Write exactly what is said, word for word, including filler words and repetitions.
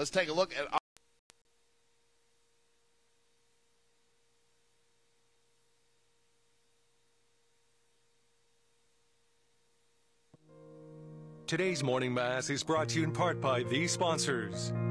Let's take a look at our Today's Morning Mass is brought to you in part by these sponsors.